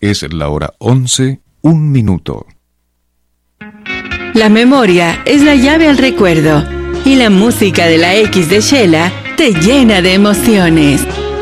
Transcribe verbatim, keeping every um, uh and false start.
Es la hora once, un minuto. La memoria es la llave al recuerdo y la música de la X de Shela te llena de emociones.